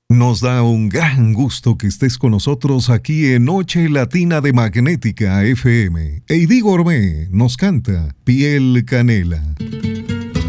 Nos da un gran gusto que estés con nosotros aquí en Noche Latina de Magnética FM. Eddie Gourmet nos canta Piel Canela.